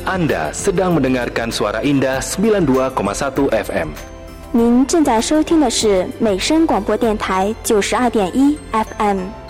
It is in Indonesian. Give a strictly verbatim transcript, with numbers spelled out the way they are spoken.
Anda sedang mendengarkan Suara Indah sembilan puluh dua koma satu F M。 您正在收听的是美声广播电台九十二点一 F M。